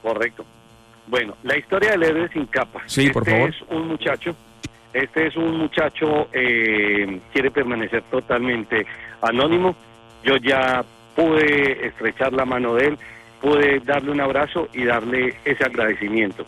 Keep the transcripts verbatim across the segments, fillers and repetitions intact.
Correcto. Bueno, la historia del héroe sin capa. Sí, este por favor. es un muchacho, este es un muchacho, eh, quiere permanecer totalmente anónimo. Yo ya pude estrechar la mano de él, pude darle un abrazo y darle ese agradecimiento.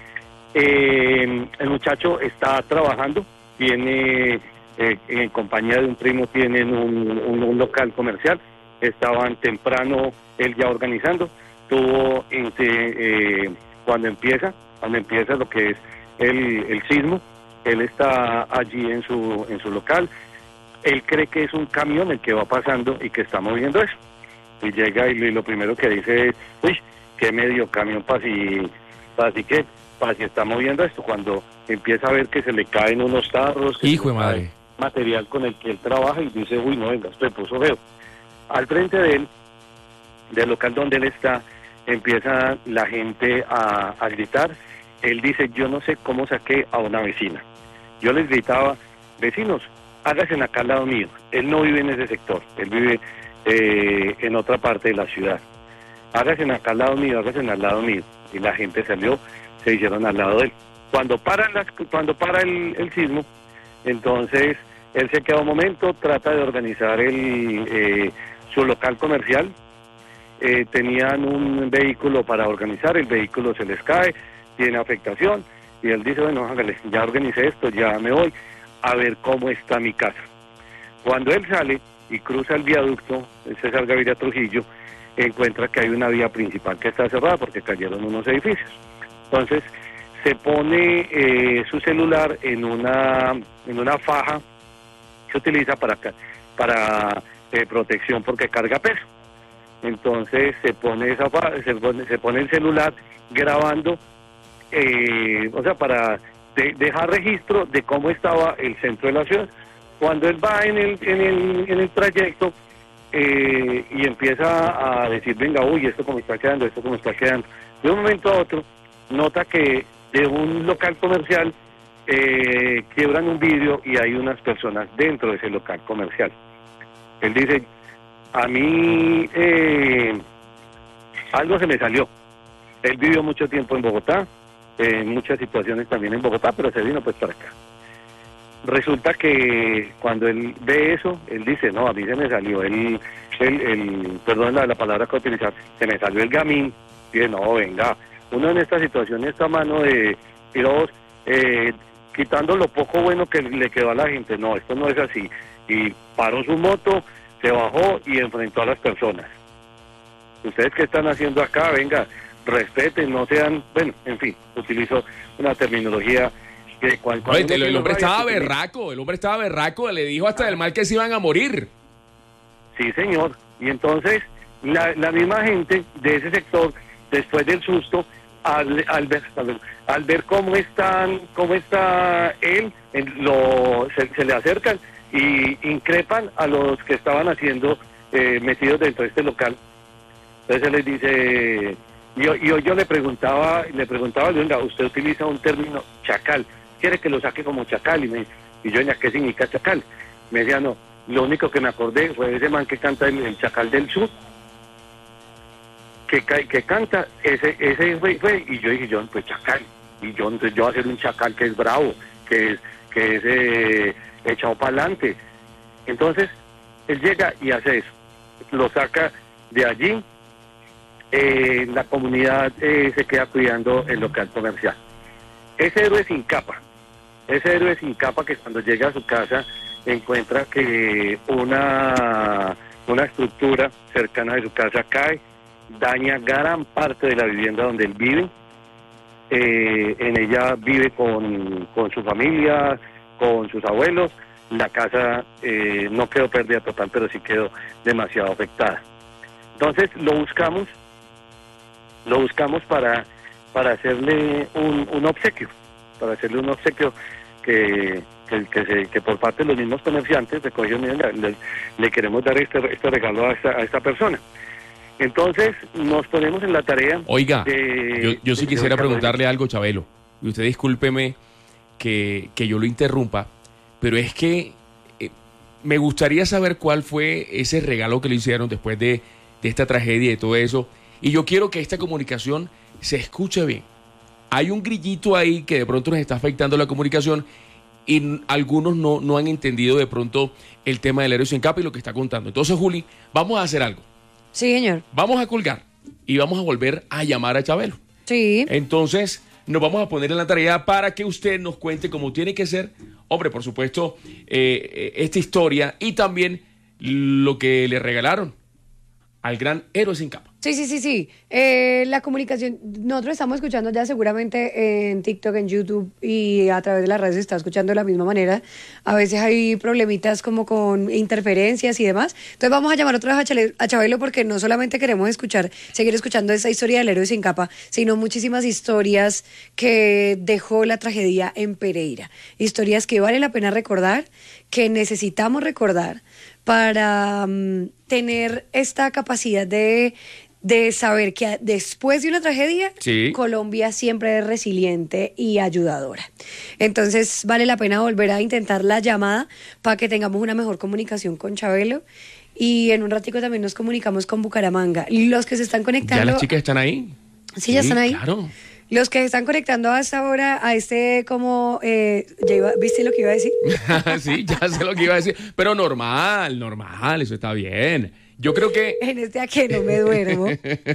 Eh, el muchacho está trabajando, tiene, eh, en compañía de un primo, tienen un, un, un local comercial, estaban temprano él ya organizando, tuvo entre... Eh, Cuando empieza, cuando empieza lo que es el, el sismo, él está allí en su en su local, él cree que es un camión el que va pasando y que está moviendo eso. Y llega y lo primero que dice es, uy, qué medio camión para si, para si que, para si está moviendo esto. Cuando empieza a ver que se le caen unos tarros, que Hijo se de le cae madre. material con el que él trabaja y dice, uy, no, venga, esto se puso feo. Al frente de él, del local donde él está, empieza la gente a, a gritar. Él dice, yo no sé cómo saqué a una vecina. Yo les gritaba, vecinos, háganse acá al lado mío. Él no vive en ese sector, él vive eh, en otra parte de la ciudad. Háganse acá al lado mío, háganse al lado mío. Y la gente salió, se hicieron al lado de él. Cuando para, las, cuando para el, el sismo, entonces él se queda un momento, trata de organizar el, eh, su local comercial. Eh, tenían un vehículo para organizar, el vehículo se les cae, tiene afectación, y él dice, bueno, hágale, ya organicé esto, ya me voy a ver cómo está mi casa. Cuando él sale y cruza el viaducto, el César Gaviria Trujillo, encuentra que hay una vía principal que está cerrada porque cayeron unos edificios. Entonces, se pone eh, su celular en una, en una faja que utiliza para, para eh, protección porque carga peso. Entonces se pone esa se pone, se pone el celular grabando, eh, o sea, para de, dejar registro de cómo estaba el centro de la ciudad. Cuando él va en el en el, en el trayecto eh, y empieza a decir, venga, uy, esto cómo está quedando, esto cómo está quedando. De un momento a otro, nota que de un local comercial eh, quiebran un vidrio y hay unas personas dentro de ese local comercial. Él dice, a mí eh, algo se me salió. Él vivió mucho tiempo en Bogotá, en eh, muchas situaciones también en Bogotá, pero se vino pues para acá. Resulta que cuando él ve eso, él dice, no, a mí se me salió el, el, el perdón la, la palabra que utilizar, se me salió el gamín. Y dice, no, venga, uno en esta situación está a mano de tiros, eh, quitando lo poco bueno que le quedó a la gente. No, esto no es así. Y paró su moto, se bajó y enfrentó a las personas. Ustedes que están haciendo acá, venga, respeten, no sean, bueno, en fin, utilizó una terminología que cuando... Oye, el, el hombre estaba berraco, el hombre estaba berraco, le dijo hasta del mal que se iban a morir. Sí, señor, y entonces la, la misma gente de ese sector, después del susto, al, al, ver, al ver cómo están, cómo está él, lo, se, se le acercan y increpan a los que estaban haciendo eh, metidos dentro de este local. Entonces él les dice, yo, yo, yo le preguntaba, le preguntaba, venga, usted utiliza un término chacal, ¿quiere que lo saque como chacal? Y, me, y yo, ¿qué significa chacal? Me decía, no, lo único que me acordé fue ese man que canta el, el Chacal del Sur, que, que canta, ese, ese fue, fue, y yo dije, yo, pues chacal, y yo, entonces yo voy a hacer un chacal que es bravo, que es, que es eh, echado para adelante. Entonces, él llega y hace eso, lo saca de allí, eh, la comunidad eh, se queda cuidando el local comercial. Ese héroe sin capa, ese héroe sin capa que cuando llega a su casa encuentra que una, una estructura cercana de su casa cae, daña gran parte de la vivienda donde él vive. Eh, en ella vive con, con su familia, con sus abuelos. La casa eh, no quedó pérdida total, pero sí quedó demasiado afectada. Entonces lo buscamos, lo buscamos para, para hacerle un, un obsequio, para hacerle un obsequio que, que, que, se, que por parte de los mismos comerciantes recogió, le, le, le queremos dar este, este regalo a esta, a esta persona. Entonces nos ponemos en la tarea. Oiga, de, yo, yo sí de, quisiera de preguntarle algo, Chabelo, y usted discúlpeme que, que yo lo interrumpa, pero es que eh, me gustaría saber cuál fue ese regalo que le hicieron después de, de esta tragedia y todo eso, y yo quiero que esta comunicación se escuche bien. Hay un grillito ahí que de pronto nos está afectando la comunicación y n- algunos no, no han entendido de pronto el tema del héroe sin capa y lo que está contando. Entonces, Juli, vamos a hacer algo. Sí, señor. Vamos a colgar y vamos a volver a llamar a Chabelo. Sí. Entonces, nos vamos a poner en la tarea para que usted nos cuente cómo tiene que ser, hombre, por supuesto, eh, eh, esta historia y también lo que le regalaron al gran héroe sin capa. Sí, sí, sí, sí. Eh, la comunicación, nosotros estamos escuchando ya seguramente en TikTok, en YouTube y a través de las redes se está escuchando de la misma manera. A veces hay problemitas como con interferencias y demás. Entonces vamos a llamar otra vez a, Chale- a Chabelo porque no solamente queremos escuchar, seguir escuchando esa historia del héroe sin capa, sino muchísimas historias que dejó la tragedia en Pereira. Historias que vale la pena recordar, que necesitamos recordar para um, tener esta capacidad de, de saber que a- después de una tragedia, Sí. Colombia siempre es resiliente y ayudadora. Entonces vale la pena volver a intentar la llamada para que tengamos una mejor comunicación con Chabelo y en un ratico también nos comunicamos con Bucaramanga. Los que se están conectando... ¿Ya las chicas están ahí? Sí, ya están ahí. Claro. Los que se están conectando hasta ahora a este como... Eh, ya iba- ¿viste lo que iba a decir? Sí, ya sé lo que iba a decir. Pero normal, normal, eso está bien. Yo creo que... En este a que no me duermo.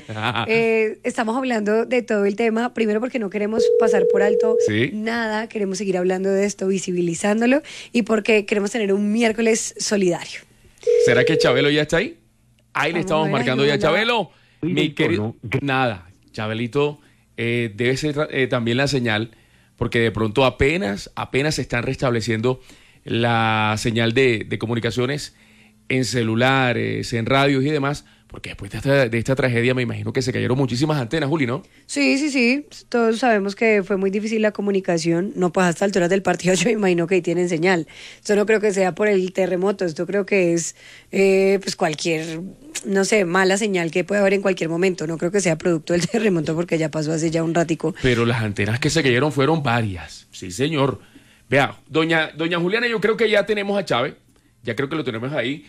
Eh, estamos hablando de todo el tema, primero porque no queremos pasar por alto Sí. nada, queremos seguir hablando de esto, visibilizándolo, y porque queremos tener un miércoles solidario. ¿Será que Chabelo ya está ahí? Ahí le Vamos estamos a ver, marcando ay, ya, hola. Chabelo. Mi Listo, querido... ¿no? Nada, Chabelito, eh, debe ser eh, también la señal, porque de pronto apenas, apenas se están restableciendo la señal de, de comunicaciones en celulares, en radios y demás, porque después de esta, de esta tragedia me imagino que se cayeron muchísimas antenas, Juli, ¿no? Sí, sí, sí, todos sabemos que fue muy difícil la comunicación, no pues hasta alturas del partido yo me imagino que ahí tienen señal. Esto no creo que sea por el terremoto, esto creo que es eh, pues cualquier, no sé, mala señal que puede haber en cualquier momento, no creo que sea producto del terremoto porque ya pasó hace ya un ratico. Pero las antenas que se cayeron fueron varias. Sí, señor. Vea, doña, doña Juliana, yo creo que ya tenemos a Chávez. Ya creo que lo tenemos ahí.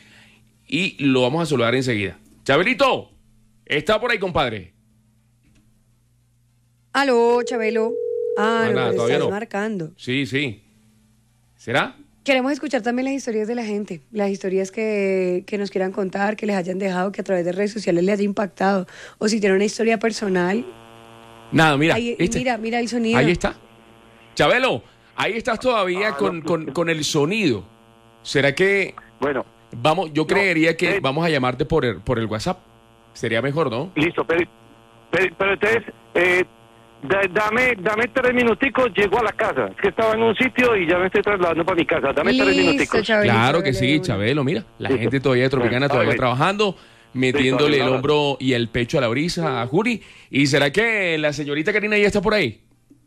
Y lo vamos a saludar enseguida. Chabelito, está por ahí, compadre. Aló, Chabelo. Ah, Ah, no, nada, pero todavía estás no. marcando. Sí, sí. ¿Será? Queremos escuchar también las historias de la gente, las historias que, que nos quieran contar, que les hayan dejado, que a través de redes sociales les haya impactado, o si tienen una historia personal. Nada, mira. Ahí, ¿viste? mira, mira el sonido. Ahí está. Chabelo, ahí estás todavía con, con, con el sonido. ¿Será que Bueno, vamos? Yo creería que eh. vamos a llamarte por el, por el WhatsApp. Sería mejor, ¿no? listo, pero, pero, pero entonces, eh, da- dame, dame tres minuticos, llego a la casa. Es que estaba en un sitio y ya me estoy trasladando para mi casa. Dame tres Listo, minuticos. Chabelito, Claro que dale sí, de una. Chabelo, mira, la Listo. gente todavía de Tropicana, Bueno, todavía dale. trabajando, metiéndole Listo, el dale, hombro y el pecho a la brisa a Juri. ¿Y será que la señorita Karina ya está por ahí?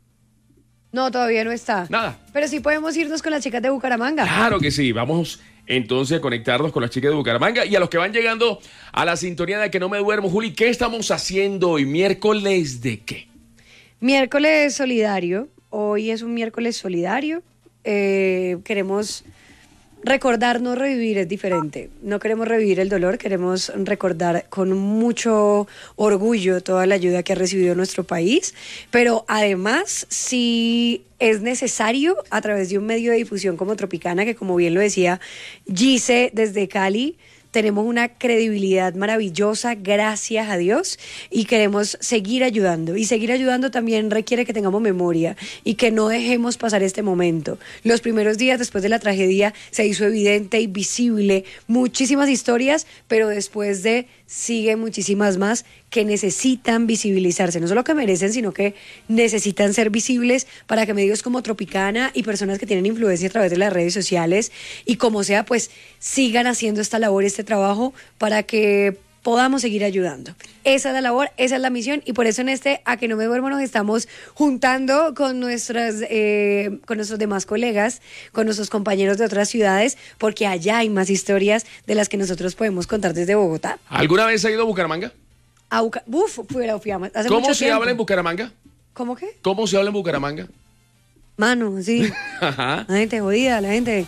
No, todavía no está. Nada. Pero sí podemos irnos con las chicas de Bucaramanga. Claro que sí, vamos entonces a conectarnos con las chicas de Bucaramanga y a los que van llegando a la sintonía de Que No Me Duermo. Juli, ¿qué estamos haciendo hoy? ¿Miércoles de qué? Miércoles solidario. Hoy es un miércoles solidario. Eh, queremos recordar, no revivir, es diferente. No queremos revivir el dolor, queremos recordar con mucho orgullo toda la ayuda que ha recibido nuestro país, pero además, si es necesario, a través de un medio de difusión como Tropicana, que como bien lo decía Gise desde Cali, tenemos una credibilidad maravillosa, gracias a Dios, y queremos seguir ayudando. Y seguir ayudando también requiere que tengamos memoria y que no dejemos pasar este momento. Los primeros días después de la tragedia se hizo evidente y visible muchísimas historias, pero después de siguen muchísimas más que necesitan visibilizarse, no solo que merecen, sino que necesitan ser visibles para que medios como Tropicana y personas que tienen influencia a través de las redes sociales y como sea, pues sigan haciendo esta labor, este trabajo para que podamos seguir ayudando. Esa es la labor, esa es la misión y por eso en este A Que No Me Duermo nos estamos juntando con nuestras, eh, con nuestros demás colegas, con nuestros compañeros de otras ciudades, porque allá hay más historias de las que nosotros podemos contar desde Bogotá. ¿Alguna vez ha ido a Bucaramanga? A Buca- Uf, fuera, fui a- hace ¿Cómo mucho se tiempo. habla en Bucaramanga? ¿Cómo qué? ¿Cómo se habla en Bucaramanga? Mano, sí. Ajá. La gente jodida, la gente,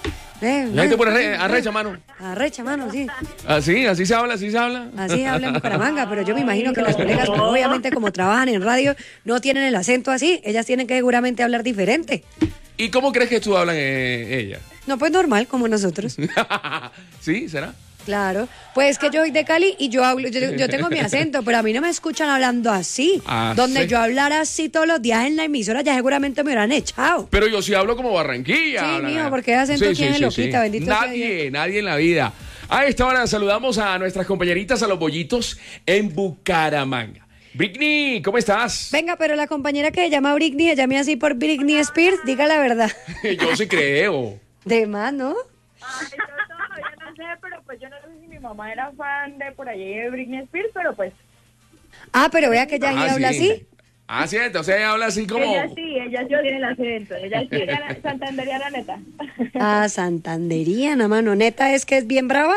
Eh, La gente pone arre- arrecha, mano. Arrecha, mano, sí. Así, así se habla, así se habla. Así habla en Bucaramanga, pero yo me imagino que las colegas, pues, obviamente como trabajan en radio, no tienen el acento así. Ellas tienen que seguramente hablar diferente. ¿Y cómo crees que tú hablan eh, ella? No, pues normal, como nosotros. ¿Sí? ¿Será? Claro, pues que yo soy de Cali y yo hablo, yo, yo tengo mi acento, pero a mí no me escuchan hablando así. Ah, Donde sí. yo hablara así todos los días en la emisora, ya seguramente me hubieran echado. Pero yo sí hablo como Barranquilla. Sí, hablan- mijo, porque acento quién se lo quita, bendito sea Nadie, nadie en la vida. A esta hora saludamos a nuestras compañeritas a los bollitos en Bucaramanga. Britney, ¿cómo estás? Venga, pero la compañera que se llama Britney, se llame así por Britney Spears, diga la verdad. Yo sí creo. De más, ¿no? Ay, yo todavía no sé, pero pues yo no sé si mi mamá era fan de por allí de Britney Spears, pero pues Ah, pero vea que ella sí Ah, habla sí. así. Ah, sí, entonces ella habla así como... ella sí, ella sí tiene el acento, ella sí era santanderiana neta. Ah, santanderiana, mano. Neta es que es bien brava.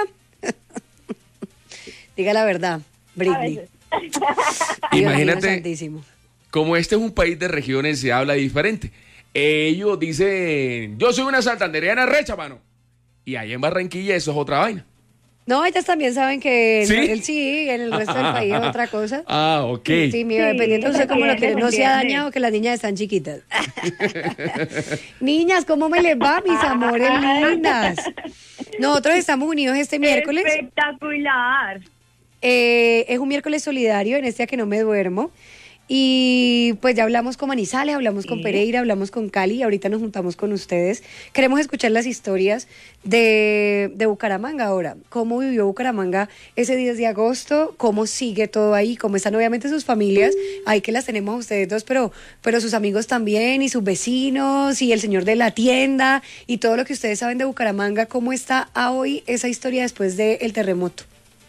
Diga la verdad, A Britney. veces. Dios mío Imagínate, santísimo. como este es un país de regiones, se habla diferente. Ellos dicen, yo soy una santandereana recha, mano. Y ahí en Barranquilla eso es otra vaina. No, ellas también saben que en ¿Sí? el, sí, en el resto del país es otra cosa. Ah, ok. Sí, mi dependiente de usted se cómo lo quiere. entiende, No se se ha entiende. dañado que las niñas están chiquitas. Niñas, ¿cómo me les va, mis amores lindas? Nosotros estamos unidos este miércoles. Espectacular. Eh, es un miércoles solidario en este día que no me duermo. Y pues ya hablamos con Manizales, hablamos con Sí. Pereira, hablamos con Cali y ahorita nos juntamos con ustedes. Queremos escuchar las historias de, de Bucaramanga ahora. ¿Cómo vivió Bucaramanga ese diez de agosto? ¿Cómo sigue todo ahí? ¿Cómo están obviamente sus familias? Ahí que las tenemos a ustedes dos, pero, pero sus amigos también y sus vecinos y el señor de la tienda y todo lo que ustedes saben de Bucaramanga. ¿Cómo está hoy esa historia después del terremoto?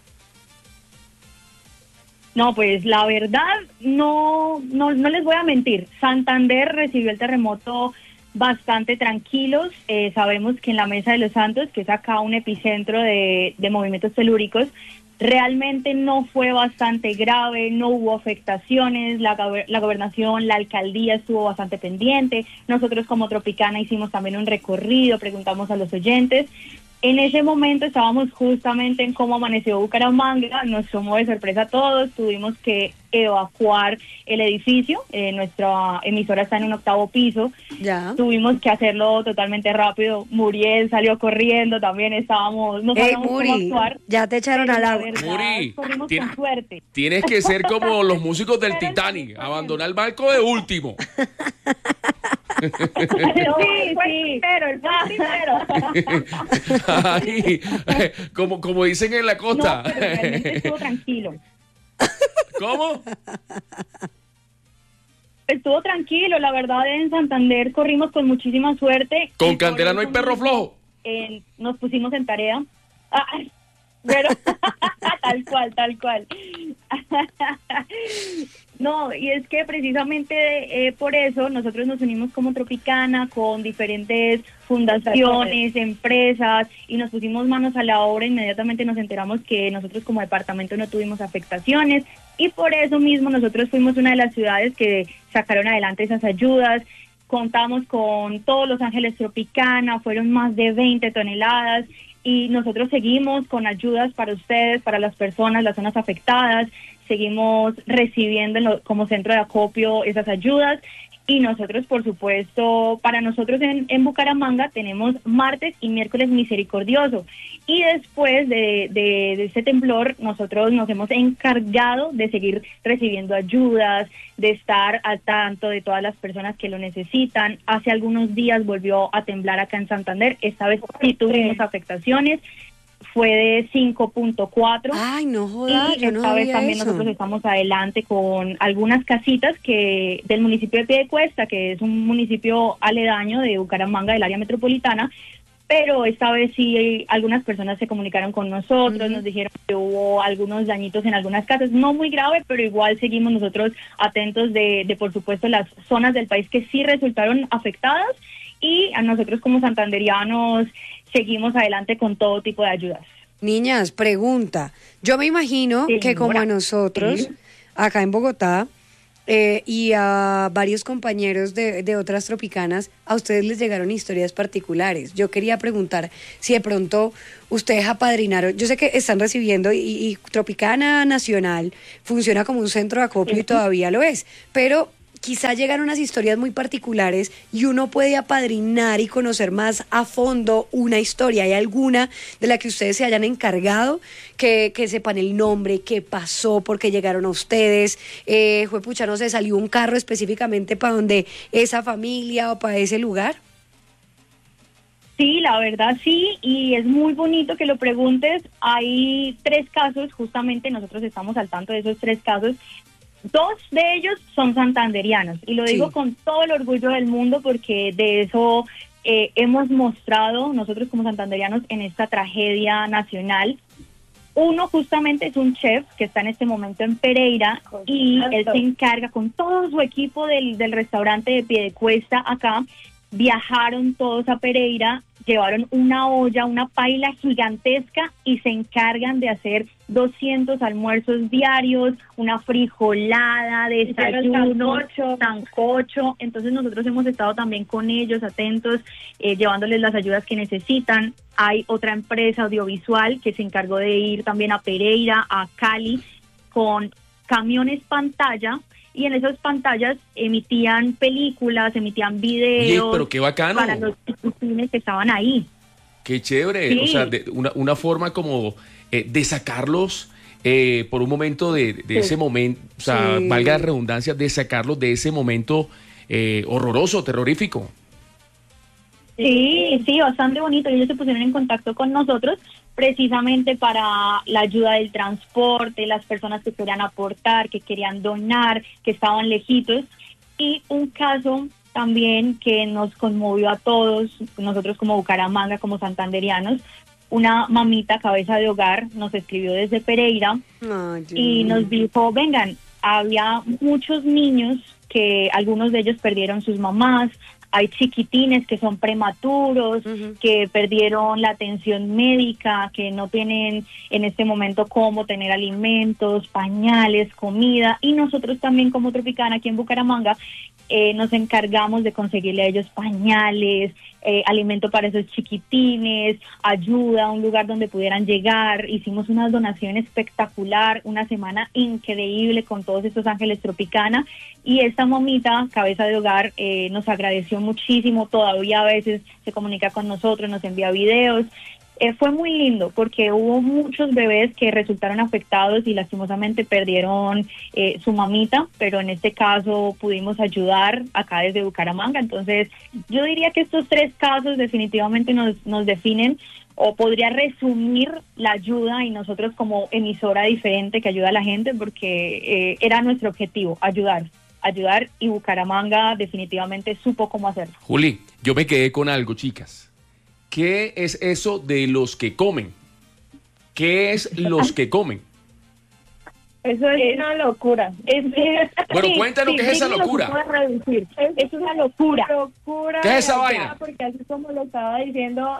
No, pues la verdad, no, no, no les voy a mentir. Santander recibió el terremoto bastante tranquilos. Eh, sabemos que en la Mesa de los Santos, que es acá un epicentro de, de movimientos telúricos, realmente no fue bastante grave, no hubo afectaciones, la, gober- la gobernación, la alcaldía estuvo bastante pendiente. Nosotros como Tropicana hicimos también un recorrido, preguntamos a los oyentes. En ese momento estábamos justamente en cómo amaneció Bucaramanga, nos tomó de sorpresa a todos, tuvimos que evacuar el edificio, eh, nuestra emisora está en un octavo piso, Ya. tuvimos que hacerlo totalmente rápido, Muriel salió corriendo, también estábamos, no Ey, sabíamos cómo Muri, actuar. ya te echaron pero al la agua. verdad, Muri, corrimos tiene- con suerte. Tienes que ser como los músicos del Pero Titanic, el- abandonar el barco de último. Sí, sí, pero el primero. Ay, como, como dicen en la No, costa. pero realmente estuvo tranquilo. ¿Cómo? Estuvo tranquilo, la verdad, en Santander corrimos con muchísima suerte. Con Y por Candela no hay eso perro mismo, flojo. eh, nos pusimos en tarea. Ah, pero tal cual, tal cual. No, y es que precisamente eh, por eso nosotros nos unimos como Tropicana con diferentes fundaciones, empresas, y nos pusimos manos a la obra. Inmediatamente nos enteramos que nosotros como departamento no tuvimos afectaciones, y por eso mismo nosotros fuimos una de las ciudades que sacaron adelante esas ayudas. Contamos con todos Los Ángeles Tropicana, fueron más de veinte toneladas, y nosotros seguimos con ayudas para ustedes, para las personas, las zonas afectadas. Seguimos recibiendo en lo- como centro de acopio esas ayudas, y nosotros, por supuesto, para nosotros en, en Bucaramanga tenemos martes y miércoles misericordioso, y después de, de, de ese temblor nosotros nos hemos encargado de seguir recibiendo ayudas, de estar al tanto de todas las personas que lo necesitan. Hace algunos días volvió a temblar acá en Santander, esta vez sí tuvimos afectaciones, fue de cinco punto cuatro. Ay, no jodas, Y yo no esta vez sabía también eso. nosotros estamos adelante con algunas casitas que del municipio de Piedecuesta, que es un municipio aledaño de Bucaramanga, del área metropolitana, pero esta vez sí algunas personas se comunicaron con nosotros, Ujú. nos dijeron que hubo algunos dañitos en algunas casas, no muy grave, pero igual seguimos nosotros atentos de, de por supuesto, las zonas del país que sí resultaron afectadas, y a nosotros como santanderianos seguimos adelante con todo tipo de ayudas. Niñas, pregunta. Yo me imagino Sí, que como Nora. a nosotros, Sí. acá en Bogotá, eh, y a varios compañeros de, de otras tropicanas, a ustedes les llegaron historias particulares. Yo quería preguntar si de pronto ustedes apadrinaron, yo sé que están recibiendo y, y Tropicana Nacional funciona como un centro de acopio y todavía lo es, pero quizá llegan unas historias muy particulares y uno puede apadrinar y conocer más a fondo una historia. ¿Hay alguna de la que ustedes se hayan encargado, que, que sepan el nombre, qué pasó, por qué llegaron a ustedes? Eh, juepucha, no sé, ¿salió un carro específicamente para donde esa familia o para ese lugar? Sí, la verdad sí, y es muy bonito que lo preguntes. Hay tres casos, justamente nosotros estamos al tanto de esos tres casos. Dos de ellos son santanderianos, y lo Sí. digo con todo el orgullo del mundo porque de eso eh, hemos mostrado nosotros como santanderianos en esta tragedia nacional. Uno justamente es un chef que está en este momento en Pereira y él se encarga con todo su equipo del, del restaurante de Piedecuesta acá. Viajaron todos a Pereira, llevaron una olla, una paila gigantesca y se encargan de hacer doscientos almuerzos diarios, una frijolada, desayuno, sancocho. Entonces nosotros hemos estado también con ellos atentos, eh, llevándoles las ayudas que necesitan. Hay otra empresa audiovisual que se encargó de ir también a Pereira, a Cali, con camiones pantalla, y en esas pantallas emitían películas, emitían videos. Oye, pero qué bacano. Para los cines que estaban ahí. Qué chévere. Sí. O sea, de, una, una forma como eh, de sacarlos eh, por un momento de, de Sí. ese momento, o sea, Sí. valga la redundancia, de sacarlos de ese momento eh, horroroso, terrorífico. Sí, sí, bastante bonito. Ellos se pusieron en contacto con nosotros precisamente para la ayuda del transporte, las personas que querían aportar, que querían donar, que estaban lejitos. Y un caso también que nos conmovió a todos, nosotros como Bucaramanga, como santanderianos, una mamita cabeza de hogar nos escribió desde Pereira Ay, Dios y mío. nos dijo, vengan, había muchos niños que algunos de ellos perdieron sus mamás, hay chiquitines que son prematuros, Ujú. que perdieron la atención médica, que no tienen en este momento cómo tener alimentos, pañales, comida, y nosotros también como Tropicana aquí en Bucaramanga eh, nos encargamos de conseguirle a ellos pañales, eh, alimento para esos chiquitines, ayuda, un lugar donde pudieran llegar. Hicimos una donación espectacular, una semana increíble con todos estos ángeles Tropicana, y esta mamita, cabeza de hogar, eh, nos agradeció muchísimo. Todavía a veces se comunica con nosotros, nos envía videos. Eh, fue muy lindo porque hubo muchos bebés que resultaron afectados y lastimosamente perdieron eh, su mamita, pero en este caso pudimos ayudar acá desde Bucaramanga. Entonces yo diría que estos tres casos definitivamente nos, nos definen, o podría resumir la ayuda, y nosotros como emisora diferente que ayuda a la gente, porque eh, era nuestro objetivo, ayudar, ayudar, y Bucaramanga definitivamente supo cómo hacerlo. Juli, yo me quedé con algo, chicas. ¿Qué es eso de los que comen? ¿Qué es los que comen? Eso es, es una locura. Es, es, Bueno, cuéntanos qué es esa locura. Es, es una locura. locura ¿Qué es esa de vaina? allá, porque así como lo estaba diciendo,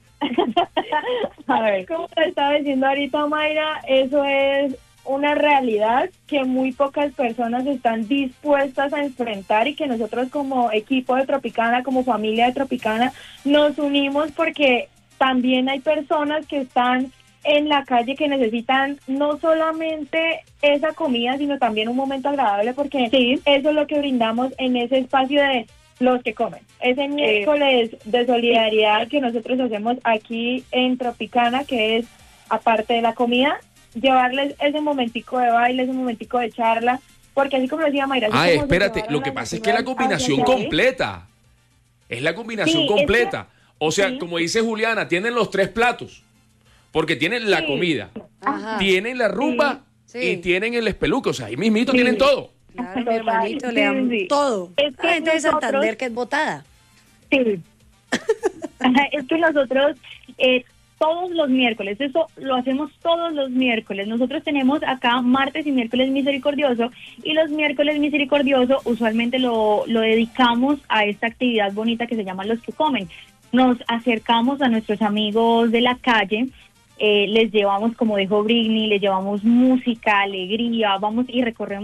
a ver, como lo estaba diciendo ahorita Mayra, eso es una realidad que muy pocas personas están dispuestas a enfrentar, y que nosotros como equipo de Tropicana, como familia de Tropicana, nos unimos porque también hay personas que están en la calle que necesitan no solamente esa comida, sino también un momento agradable, porque sí, eso es lo que brindamos en ese espacio de los que comen. Ese miércoles de solidaridad que nosotros hacemos aquí en Tropicana, que es, aparte de la comida, llevarles ese momentico de baile, ese momentico de charla, porque así como decía Mayra... Ah, como se espérate, llevaron lo que las pasa es que la noticias combinación hacia ahí. completa. Es la combinación Sí, completa. O sea, sí. como dice Juliana, tienen los tres platos. Porque tienen la Sí. comida, Ajá. tienen la rumba Sí. y tienen el espeluco. O sea, ahí mismito Sí. tienen todo. Claro, mi Total, hermanito, sí, le dan sí. todo. Es que La gente de nosotros- Santander que es botada. Sí. Ajá, es que nosotros eh, todos los miércoles, eso lo hacemos todos los miércoles. Nosotros tenemos acá martes y miércoles misericordioso, y los miércoles misericordioso usualmente lo, lo dedicamos a esta actividad bonita que se llama Los que Comen. Nos acercamos a nuestros amigos de la calle, eh, les llevamos, como dijo Britney, les llevamos música, alegría, vamos y recorremos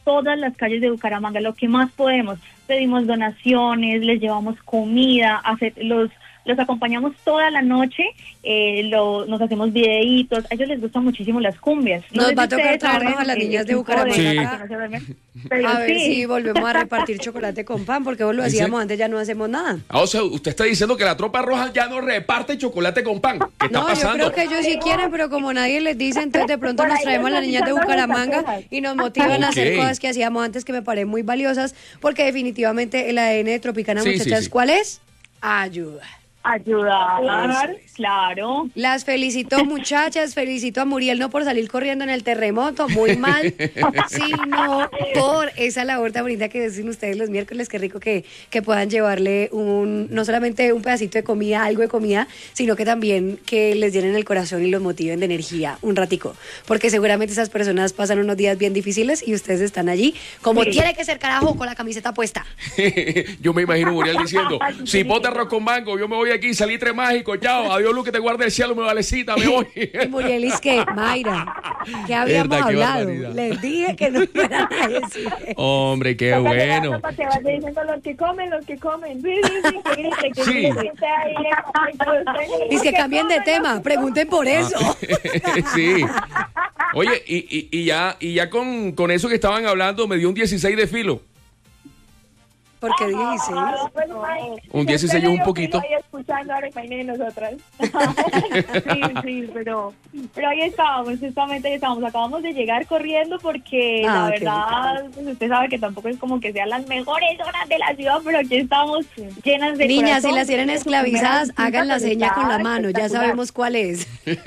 todas las calles de Bucaramanga, lo que más podemos. Pedimos donaciones, les llevamos comida, hacer, los los acompañamos toda la noche, eh, lo, nos hacemos videitos, a ellos les gustan muchísimo las cumbias. No nos va a tocar traernos a las niñas de Bucaramanga. Sí. Pero a ver sí. si volvemos a repartir chocolate con pan, porque vos lo hacíamos antes, ya no hacemos nada. Ah, o sea, usted está diciendo que la tropa roja ya no reparte chocolate con pan. ¿Qué está no, pasando? Yo creo que ellos sí quieren, pero como nadie les dice, entonces de pronto nos traemos a las niñas de Bucaramanga y nos motivan okay. a hacer cosas que hacíamos antes que me parecen muy valiosas, porque definitivamente el A D N de Tropicana, sí, muchachas, sí, sí. ¿cuál es? Ayuda. Ayudar, claro. Las felicito, muchachas, felicito a Muriel no por salir corriendo en el terremoto, muy mal, sino por esa labor tan bonita que hacen ustedes los miércoles. Qué rico que, que puedan llevarle un, no solamente un pedacito de comida, algo de comida, sino que también que les llenen el corazón y los motiven de energía un ratico, porque seguramente esas personas pasan unos días bien difíciles y ustedes están allí, como sí. tiene que ser, carajo, con la camiseta puesta. Yo me imagino a Muriel diciendo, si pote arroz con mango, yo me voy aquí, salitre mágico, chao, adiós Luz, que te guarde el cielo, me valecita, me voy. Y Muriel, es que, Mayra, ¿qué habíamos Verdad, hablado? Qué Les dije que no fueran a decir. Hombre, qué bueno. Te vas diciendo los que comen, los que comen. Sí, sí, sí, que grite, que sí. grite. Es que cambien de tema, pregunten por eso. Ah, sí. Oye, y, y, y ya, y ya con, con eso que estaban hablando, me dio un dieciséis de filo. ¿Por qué dieciséis? Un dieciséis es un poquito. Escuchando ahora de nosotras. Sí, sí, pero, pero ahí estábamos, justamente ahí estábamos. Acabamos de llegar corriendo porque ah, la verdad, pues usted sabe que tampoco es como que sean las mejores horas de la ciudad, pero aquí estamos llenas de Niñas, corazón. si las tienen esclavizadas, hagan la seña con la mano, ya sabemos cuál es.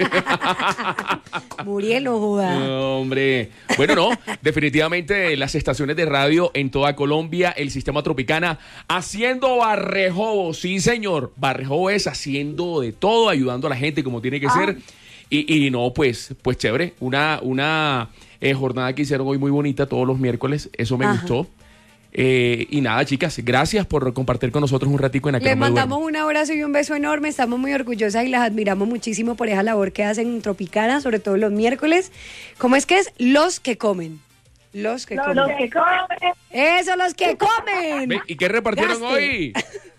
Muriel, no joda. No, hombre. Bueno, no, definitivamente las estaciones de radio en toda Colombia, el sistema tropical haciendo barrejobo, sí señor, barrejobo es haciendo de todo, ayudando a la gente como tiene que ah. ser, y, y no, pues, pues chévere, una, una eh, jornada que hicieron hoy muy bonita todos los miércoles, eso me Ajá. gustó, eh, y nada chicas, gracias por compartir con nosotros un ratico en Aquí Les mandamos un abrazo y un beso enorme, estamos muy orgullosas y las admiramos muchísimo por esa labor que hacen en Tropicana, sobre todo los miércoles. ¿Cómo es que es? Los que comen. Los que los, comen. Los que comen. Eso, los que comen. ¿Y qué repartieron Gaste. hoy?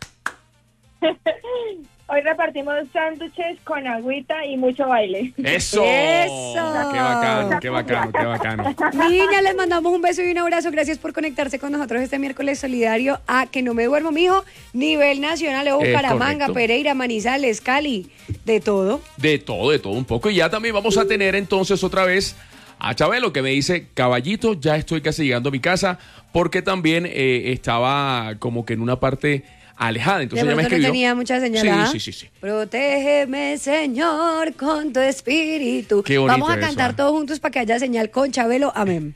Hoy repartimos sándwiches con agüita y mucho baile. ¡Eso! ¡Eso! ¡Qué bacano, qué bacano, qué bacano! Niña, les mandamos un beso y un abrazo. Gracias por conectarse con nosotros este miércoles solidario a Que No Me Duermo, mijo. Nivel nacional, de Bucaramanga, Pereira, Manizales, Cali, de todo. De todo, de todo un poco. Y ya también vamos a tener entonces otra vez a Chabelo, que me dice, caballito, ya estoy casi llegando a mi casa, porque también eh, estaba como que en una parte alejada, entonces de ya me escribió. No tenía mucha señal. Sí, sí, sí, sí. Protégeme, Señor, con tu espíritu. Qué bonito. Vamos a cantar eso, todos juntos para que haya señal con Chabelo. Amén.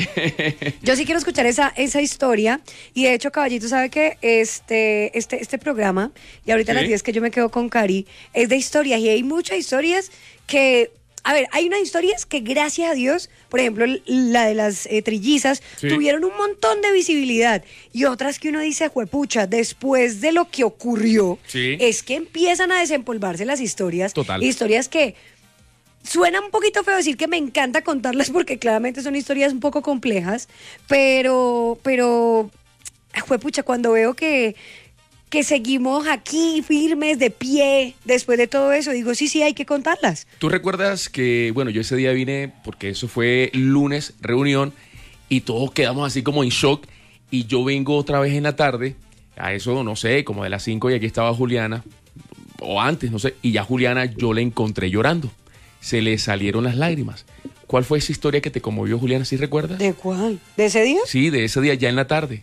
Yo sí quiero escuchar esa, esa historia. Y de hecho, caballito, sabe que este, este, este programa, y ahorita ¿Sí? a las diez que yo me quedo con Cari, es de historias. Y hay muchas historias que... A ver, hay unas historias que gracias a Dios, por ejemplo, la de las eh, trillizas, sí. tuvieron un montón de visibilidad. Y otras que uno dice, juepucha, después de lo que ocurrió, sí. es que empiezan a desempolvarse las historias. Total. Historias que suena un poquito feo decir que me encanta contarlas porque claramente son historias un poco complejas, pero, pero, juepucha, cuando veo que... que seguimos aquí firmes, de pie, después de todo eso, digo, sí, sí, hay que contarlas. ¿Tú recuerdas que, bueno, yo ese día vine, porque eso fue lunes, reunión, y todos quedamos así como en shock, y yo vengo otra vez en la tarde, a eso, no sé, como de las cinco, y aquí estaba Juliana, o antes, no sé, y ya Juliana yo la encontré llorando, se le salieron las lágrimas. ¿Cuál fue esa historia que te conmovió, Juliana, sí recuerdas? ¿De cuál? ¿De ese día? Sí, de ese día, ya en la tarde.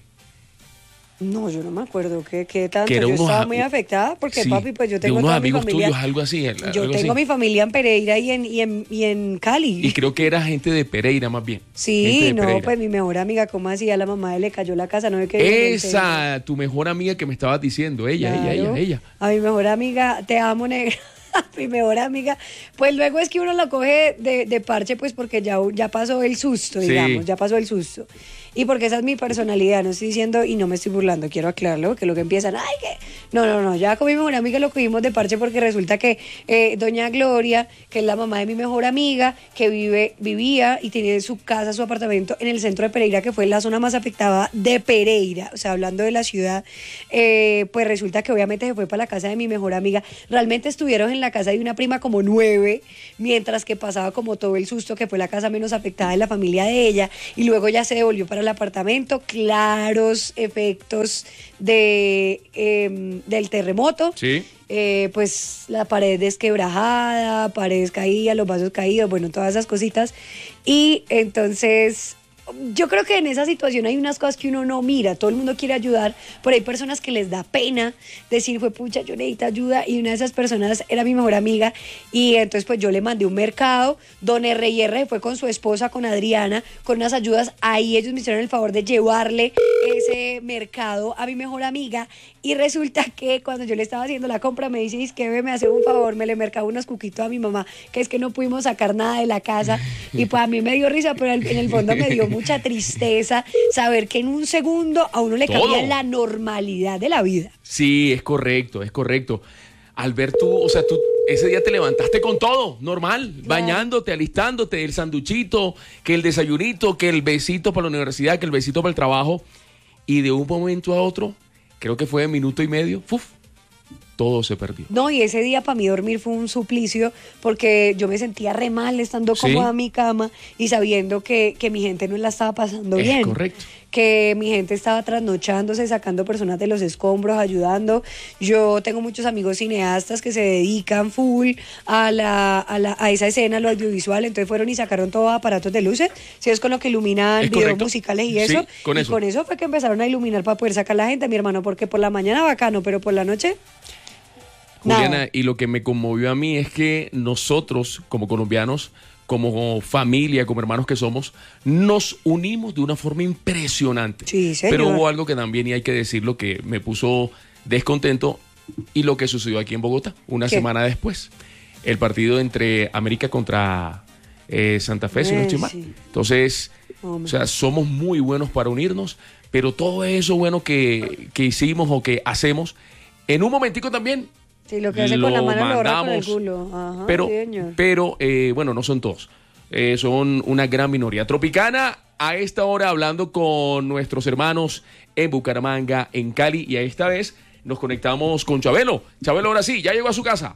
No, yo no me acuerdo qué, qué tanto. Que yo unos, estaba muy afectada porque, sí, papi, pues yo tengo de unos toda amigos mi familia, tuyos, algo así. Algo yo tengo así. mi familia en Pereira y en, y, en, y en Cali. Y creo que era gente de Pereira más bien. Sí, no, Pereira. Pues mi mejor amiga, ¿cómo hacía? La mamá de le cayó la casa, no sé qué. Esa, tu mejor amiga que me estabas diciendo, ella, claro. ella, ella, ella. A mi mejor amiga, te amo, negra. Mi mejor amiga, pues luego es que uno lo coge de, de parche, pues porque ya, ya pasó el susto, digamos, sí. ya pasó el susto. Y porque esa es mi personalidad, no estoy diciendo, y no me estoy burlando, quiero aclararlo, que lo que empiezan, ay, que No, no, no, ya con mi mejor amiga lo cogimos de parche porque resulta que eh, doña Gloria, que es la mamá de mi mejor amiga, que vive, vivía y tiene su casa, su apartamento en el centro de Pereira, que fue la zona más afectada de Pereira, o sea, hablando de la ciudad, eh, pues resulta que obviamente se fue para la casa de mi mejor amiga. Realmente estuvieron en la casa de una prima como nueve, mientras que pasaba como todo el susto, que fue la casa menos afectada de la familia de ella, y luego ya se devolvió para el apartamento. Claros efectos de... Eh, del terremoto, sí. eh, pues la pared desquebrajada, paredes caídas, los vasos caídos, bueno, todas esas cositas. Y entonces, yo creo que en esa situación hay unas cosas que uno no mira, todo el mundo quiere ayudar, pero hay personas que les da pena decir, fue pucha, yo necesito ayuda, y una de esas personas era mi mejor amiga, y entonces pues yo le mandé un mercado, don R y R fue con su esposa, con Adriana, con unas ayudas, ahí ellos me hicieron el favor de llevarle ese mercado a mi mejor amiga, y resulta que cuando yo le estaba haciendo la compra me dice, es que me hace un favor, me le mercaba unos cuquitos a mi mamá, que es que no pudimos sacar nada de la casa, y pues a mí me dio risa, pero en el fondo me dio mucha tristeza saber que en un segundo a uno le Todo. cambia la normalidad de la vida. Sí, es correcto, es correcto. Al ver tú, o sea, tú ese día te levantaste con todo, normal, claro. Bañándote, alistándote, el sanduchito, que el desayunito, que el besito para la universidad, que el besito para el trabajo, y de un momento a otro, creo que fue de minuto y medio, ¡fuf! Todo se perdió. No, y ese día para mí dormir fue un suplicio porque yo me sentía re mal estando cómoda en mi cama y sabiendo que, que mi gente no la estaba pasando es bien. Correcto. Que mi gente estaba trasnochándose, sacando personas de los escombros, ayudando. Yo tengo muchos amigos cineastas que se dedican full a la, a, la, a esa escena, lo audiovisual, entonces fueron y sacaron todos aparatos de luces, si es con lo que iluminan videos correcto. Musicales y eso. Sí, con y eso. con eso fue que empezaron a iluminar para poder sacar a la gente, mi hermano, porque por la mañana bacano, pero por la noche... Juliana, nada. Y lo que me conmovió a mí es que nosotros, como colombianos, como familia, como hermanos que somos, nos unimos de una forma impresionante. Sí, señor. Pero hubo algo que también, y hay que decirlo, que me puso descontento, y lo que sucedió aquí en Bogotá, una ¿Qué? semana después. El partido entre América contra eh, Santa Fe, si no estoy mal. Sí. Entonces, Hombre. o sea, somos muy buenos para unirnos, pero todo eso bueno que, que hicimos o que hacemos, en un momentico también... Sí, lo que hace con la mano lo borra con el mandamos, culo. Ajá, pero, sí, señor. pero eh, bueno, no son todos. Eh, son una gran minoría. Tropicana, a esta hora hablando con nuestros hermanos en Bucaramanga, en Cali, y a esta vez nos conectamos con Chabelo. Chabelo, ahora sí, ya llegó a su casa.